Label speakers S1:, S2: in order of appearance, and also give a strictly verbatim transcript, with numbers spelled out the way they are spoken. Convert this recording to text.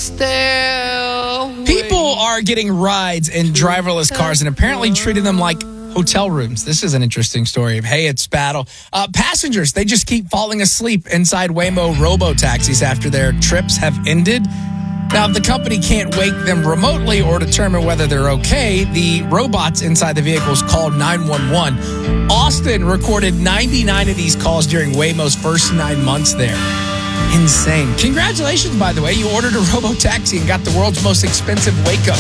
S1: still
S2: People are getting rides in driverless cars and apparently treating them like hotel rooms. This is an interesting story of, hey, it's battle. Uh, passengers, they just keep falling asleep inside Waymo robo-taxis after their trips have ended. Now, if the company can't wake them remotely or determine whether they're okay, the robots inside the vehicles call nine one one. Austin recorded ninety-nine of these calls during Waymo's first nine months there. Insane. Congratulations, by the way. You ordered a robo-taxi and got the world's most expensive wake-up